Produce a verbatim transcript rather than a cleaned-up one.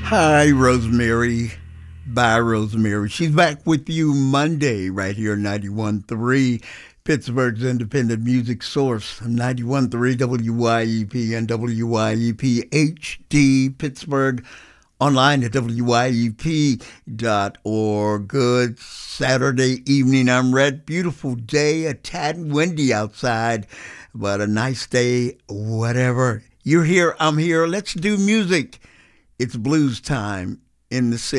Hi, Rosemary. Bye, Rosemary. She's back with you Monday right here, ninety-one point three, Pittsburgh's independent music source, ninety-one point three W Y E P and W Y E P H D Pittsburgh, online at W Y E P dot org. Good Saturday evening. I'm Red. Beautiful day, a tad windy outside, but a nice day, whatever. You're here, I'm here. Let's do music. It's blues time in the city.